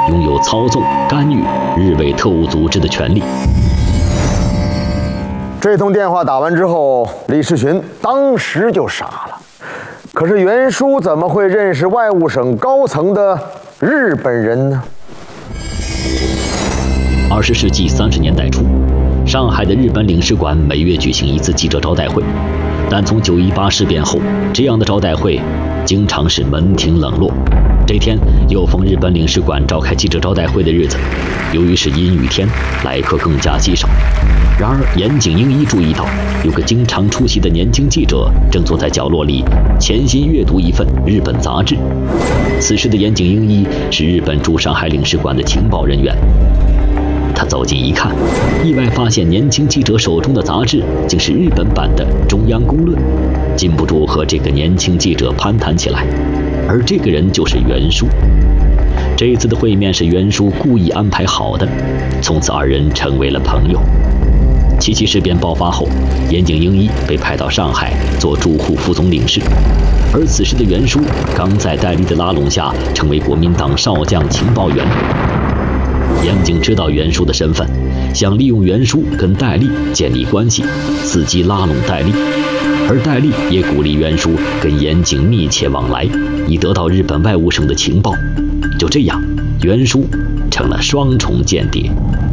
拥有操纵、干预日伪特务组织的权利。 这通电话打完之后，李士群当时就傻了。可是袁术怎么会认识外务省高层的日本人呢 ？20世纪30年代初，上海的日本领事馆每月举行一次记者招待会，但从9·18事变后，这样的招待会经常是门庭冷落。这天又逢日本领事馆召开记者招待会的日子，由于是阴雨天，来客更加稀少。然而岩井英一注意到，有个经常出席的年轻记者正坐在角落里潜心阅读一份日本杂志。此时的岩井英一是日本驻上海领事馆的情报人员。他走近一看，意外发现年轻记者手中的杂志竟是日本版的《中央公论》，禁不住和这个年轻记者攀谈起来。而这个人就是袁术。这一次的会面是袁术故意安排好的，从此二人成为了朋友。77事变爆发后，岩井英一被派到上海做驻沪副总领事，而此时的袁术刚在戴笠的拉拢下成为国民党少将情报员。岩井知道袁术的身份，想利用袁术跟戴笠建立关系，伺机拉拢戴笠，而戴笠也鼓励袁术跟岩井密切往来，以得到日本外务省的情报。就这样，袁术成了双重间谍。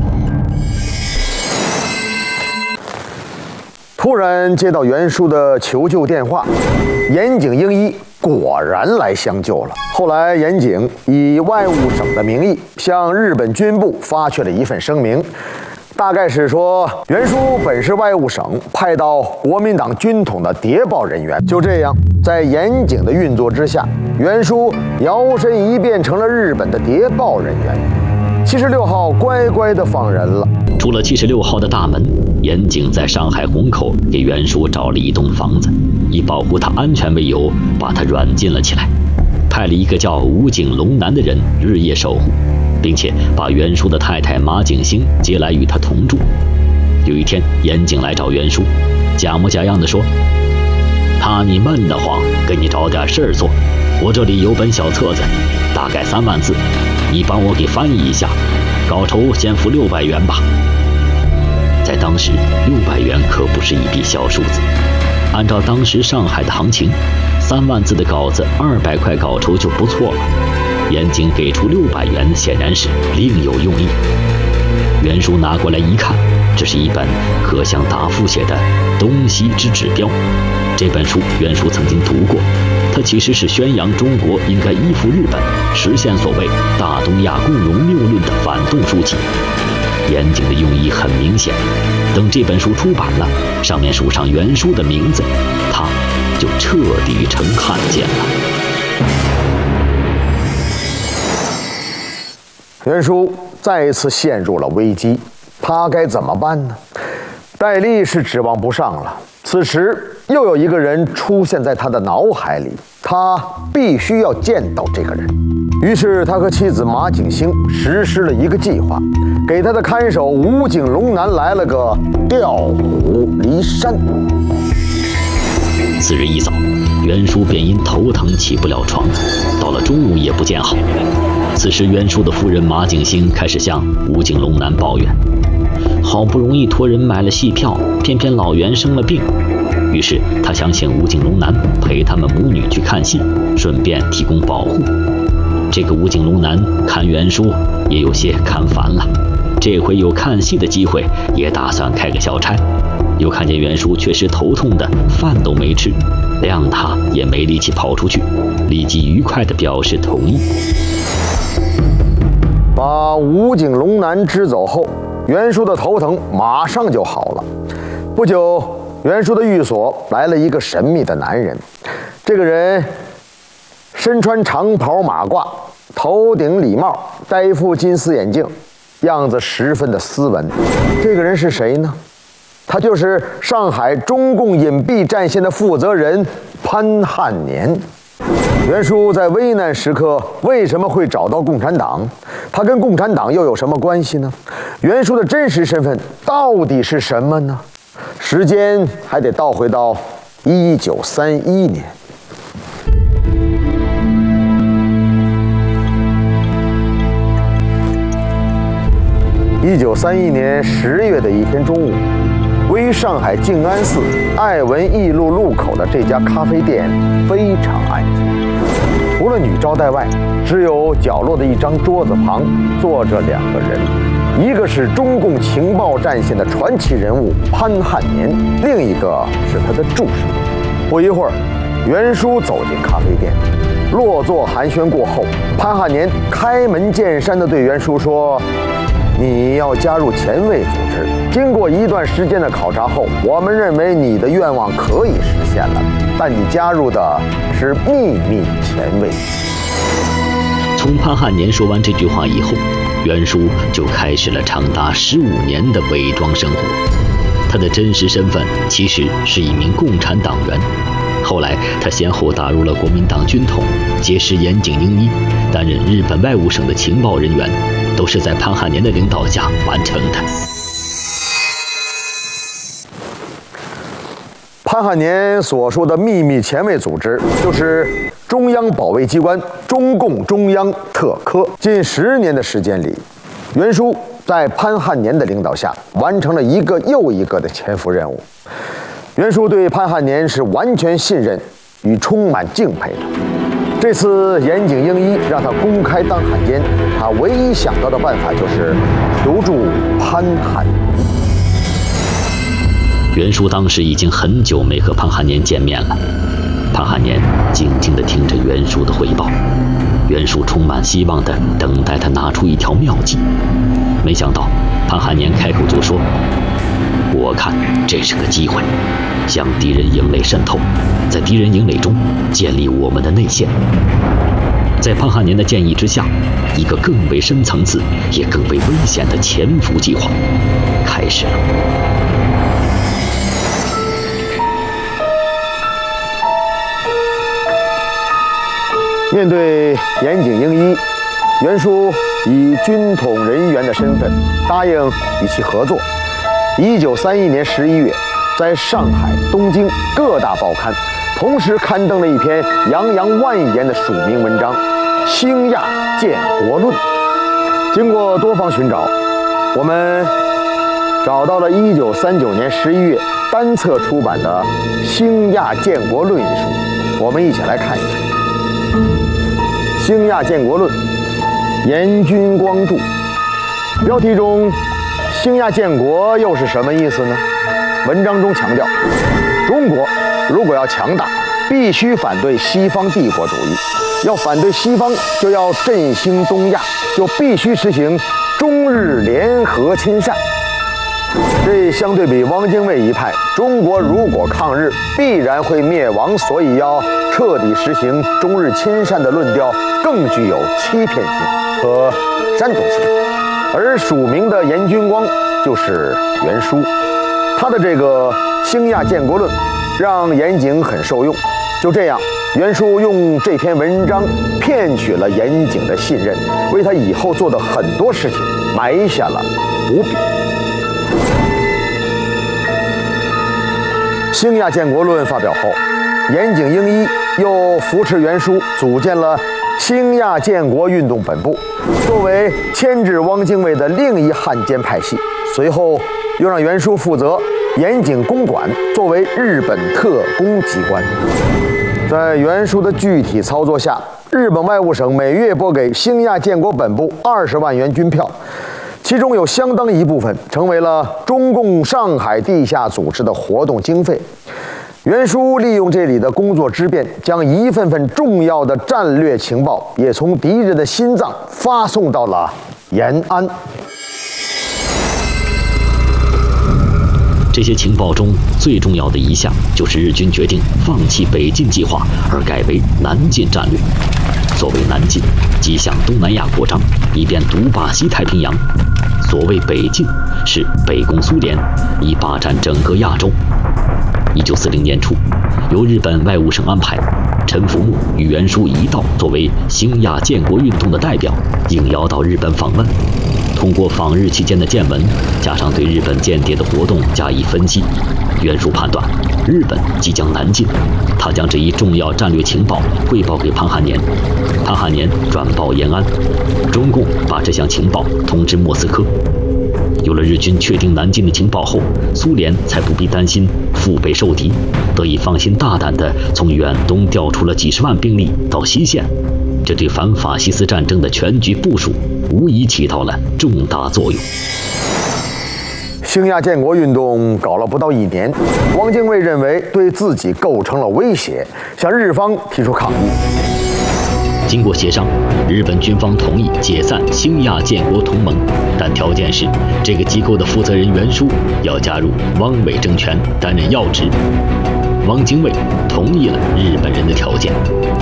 突然接到袁术的求救电话，岩井英一果然来相救了。后来，岩井以外务省的名义向日本军部发去了一份声明，大概是说袁术本是外务省派到国民党军统的谍报人员。就这样，在岩井的运作之下，袁术摇身一变成了日本的谍报人员。76号乖乖地放人了。 除了76号的大门，岩井在上海虹口给袁术找了一栋房子，以保护他安全为由，把他软禁了起来，派了一个叫武井龙南的人日夜守护，并且把袁术的太太马景星接来与他同住。有一天，岩井来找袁术，假模假样地说：“怕你闷得慌，给你找点事儿做。我这里有本小册子，大概3万字，你帮我给翻译一下，稿酬先付600元吧。”在当时，600元可不是一笔小数字。按照当时上海的行情，3万字的稿子200块稿酬就不错了。岩井给出600元，显然是另有用意。袁术拿过来一看，这是一本可向达夫写的《东西之指标》。这本书袁术曾经读过，它其实是宣扬中国应该依附日本，实现所谓大东亚共荣谬论的反动书籍。岩井的用意很明显，等这本书出版了，上面署上袁术的名字，他就彻底成汉奸了。 袁术再一次陷入了危机，他该怎么办呢？戴笠是指望不上了。此时又有一个人出现在他的脑海里，他必须要见到这个人。于是他和妻子马景星实施了一个计划，给他的看守武井龙南来了个调虎离山。 次日一早，袁术便因头疼起不了床，到了中午也不见好。此时袁术的夫人马景星开始向武井龙南抱怨，好不容易托人买了戏票，偏偏老袁生了病。于是他想请武井龙南陪他们母女去看戏，顺便提供保护。这个武井龙南看袁术也有些看烦了，这回有看戏的机会，也打算开个小差。又看见袁术确实头痛的饭都没吃，谅他也没力气跑出去，立即愉快地表示同意。 把武井龙南支走后，袁术的头疼马上就好了。不久，袁术的寓所来了一个神秘的男人。这个人身穿长袍马褂，头顶礼帽，戴副金丝眼镜，样子十分的斯文。这个人是谁呢？他就是上海中共隐蔽战线的负责人潘汉年。袁术在危难时刻为什么会找到共产党？他跟共产党又有什么关系呢？袁术的真实身份到底是什么呢？时间还得倒回到1931年。 1931年10月的一天中午，位于上海静安寺爱文艺路路口的这家咖啡店非常安静，除了女招待外，只有角落的一张桌子旁坐着2个人，一个是中共情报战线的传奇人物潘汉年，另一个是他的助手。不一会儿，袁叔走进咖啡店，落座寒暄过后，潘汉年开门见山地对袁叔说：“你要加入前卫组织。经过一段时间的考察后，我们认为你的愿望可以实现了，但你加入的是秘密前卫。” 从潘汉年说完这句话以后，袁叔就开始了长达15年的伪装生活。他的真实身份其实是一名共产党员。后来，他先后打入了国民党军统，结识岩井英一，担任日本外务省的情报人员，都是在潘汉年的领导下完成的。 潘汉年所说的秘密前卫组织，就是中央保卫机关中共中央特科。近10年的时间里，袁叔在潘汉年的领导下，完成了一个又一个的潜伏任务。袁叔对潘汉年是完全信任与充满敬佩的。这次岩井英一让他公开当汉奸，他唯一想到的办法就是求助潘汉年。 袁叔当时已经很久没和潘汉年见面了，潘汉年静静地听着袁叔的汇报，袁叔充满希望地等待他拿出一条妙计。没想到潘汉年开口就说：“我看这是个机会，向敌人营垒渗透，在敌人营垒中建立我们的内线。”在潘汉年的建议之下，一个更为深层次也更为危险的潜伏计划开始了。 面对岩井英一，袁叔以军统人员的身份答应与其合作。1931年11月，在上海、东京各大报刊同时刊登了一篇洋洋万言的署名文章《兴亚建国论》。经过多方寻找，我们找到了1939年11月单册出版的《兴亚建国论》一书，我们一起来看一看。《兴亚建国论》，严军光著。标题中“兴亚建国”又是什么意思呢？文章中强调，中国如果要强大，必须反对西方帝国主义；要反对西方，就要振兴东亚，就必须实行中日联合亲善。这相对比汪精卫一派，中国如果抗日，必然会灭亡，所以要彻底实行中日亲善的论调更具有欺骗性和煽动性。而署名的严军光就是袁叔，他的这个《兴亚建国论》让严井很受用。就这样，袁叔用这篇文章骗取了严井的信任，为他以后做的很多事情埋下了伏笔。《兴亚建国论》发表后，岩井英一又扶持袁叔组建了兴亚建国运动本部，作为牵制汪精卫的另一汉奸派系。随后又让袁叔负责岩井公馆，作为日本特工机关。在袁叔的具体操作下，日本外务省每月拨给兴亚建国本部20万元军票，其中有相当一部分成为了中共上海地下组织的活动经费。袁叔利用这里的工作之便，将一份份重要的战略情报也从敌人的心脏发送到了延安。 这些情报中最重要的一项，就是日军决定放弃北进计划，而改为南进战略。所谓南进，即向东南亚扩张，以便独霸西太平洋；所谓北进，是北攻苏联，以霸占整个亚洲。1940年初，由日本外务省安排，陈福木与袁叔一道作为兴亚建国运动的代表，应邀到日本访问。通过访日期间的见闻，加上对日本间谍的活动加以分析，袁叔判断日本即将南进，他将这一重要战略情报汇报给潘汉年，潘汉年转报延安，中共把这项情报通知莫斯科。 有了日军确定南进的情报后，苏联才不必担心腹背受敌，得以放心大胆地从远东调出了几十万兵力到西线。这对反法西斯战争的全局部署无疑起到了重大作用。 兴亚建国运动搞了不到1年，汪精卫认为对自己构成了威胁，向日方提出抗议。 经过协商，日本军方同意解散兴亚建国同盟，但条件是这个机构的负责人袁枢要加入汪伪政权担任要职。汪精卫同意了日本人的条件。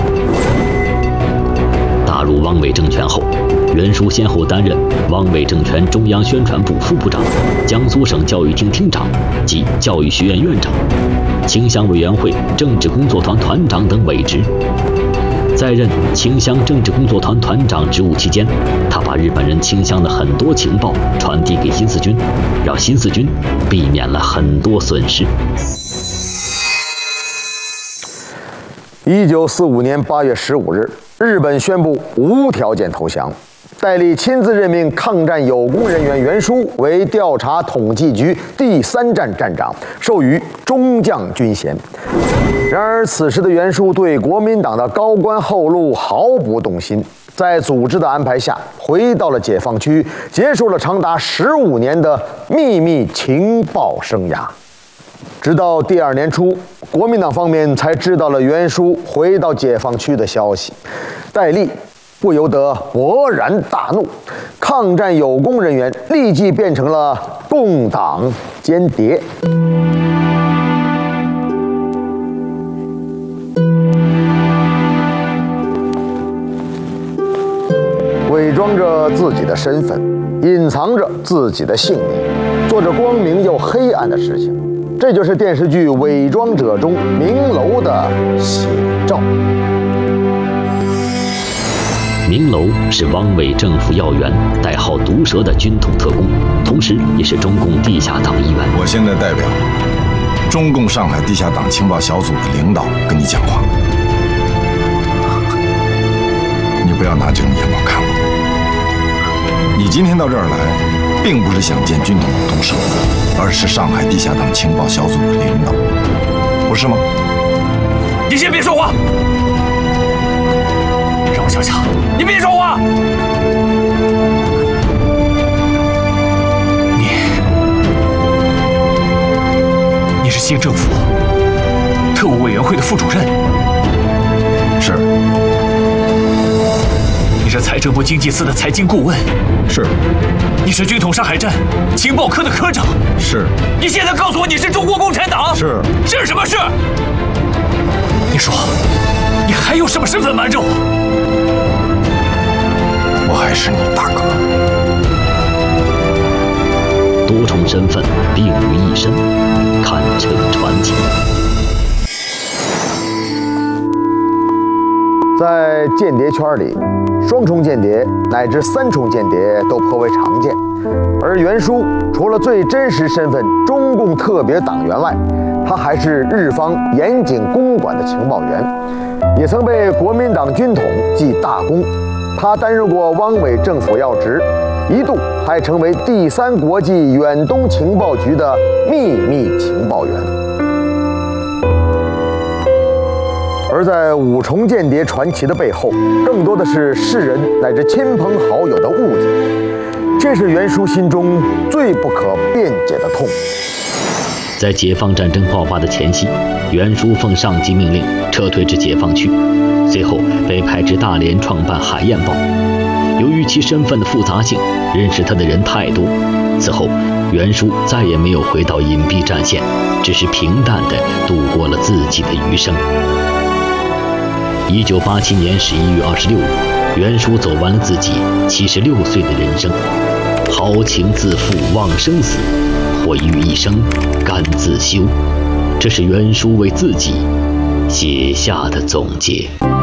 踏入汪伪政权后，袁枢先后担任汪伪政权中央宣传部副部长、江苏省教育厅厅长及教育学院院长、清乡委员会政治工作团团长等委职。在任清乡政治工作团团长职务期间，他把日本人清乡的很多情报传递给新四军，让新四军避免了很多损失。 1945年8月15日，日本宣布无条件投降。戴笠亲自任命抗战有功人员袁枢为调查统计局第3站站长，授予中将军衔。然而，此时的袁枢对国民党的高官厚禄毫不动心，在组织的安排下，回到了解放区，结束了长达15年的秘密情报生涯。直到第2年初，国民党方面才知道了袁枢回到解放区的消息，戴笠不由得勃然大怒，抗战有功人员立即变成了共党间谍。伪装着自己的身份，隐藏着自己的姓名，做着光明又黑暗的事情。这就是电视剧《伪装者》中明楼的写照。 明楼是汪伪政府要员，代号毒蛇的军统特工，同时也是中共地下党一员。 我现在代表中共上海地下党情报小组的领导跟你讲话，你不要拿这种眼光看我。你今天到这儿来，并不是想见军统的毒蛇，而是上海地下党情报小组的领导，不是吗？ 你先别说话，让我想想，你别说话。你是新政府特务委员会的副主任， 是。 你是财政部经济司的财经顾问， 是。 你是军统上海站情报科的科长， 是。 你现在告诉我你是中国共产党， 是。 是什么事？你说，你还有什么身份瞒着我？ 我还是你大哥。 多重身份并于一身，堪称传奇。 在间谍圈里，双重间谍乃至3重间谍都颇为常见。而袁枢除了最真实身份中共特别党员外，他还是日方严谨公馆的情报员，也曾被国民党军统记大功。他担任过汪伪政府要职，一度还成为第3国际远东情报局的秘密情报员。而在5重间谍传奇的背后，更多的是世人乃至亲朋好友的误解，这是袁枢心中最不可辩解的痛。 在解放战争爆发的前夕，袁枢奉上级命令撤退至解放区，随后被派至大连创办《海燕报》。由于其身份的复杂性，认识他的人太多，此后袁枢再也没有回到隐蔽战线，只是平淡地度过了自己的余生。1987年11月26日，袁枢走完了自己76岁的人生，豪情自负忘生死，毁于一生甘自休。这是袁枢为自己写下的总结。